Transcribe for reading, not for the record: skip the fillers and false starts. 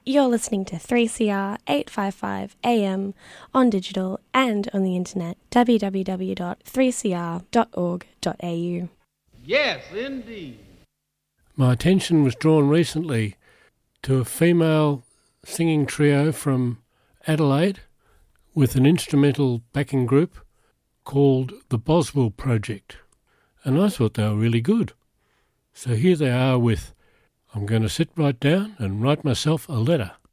You're listening to 3CR 855 AM on digital and on the internet, www.3cr.org.au. Yes, indeed. My attention was drawn recently to a female singing trio from Adelaide with an instrumental backing group called the Boswell Project, and I thought they were really good. So here they are with I'm going to sit right down and write myself a letter.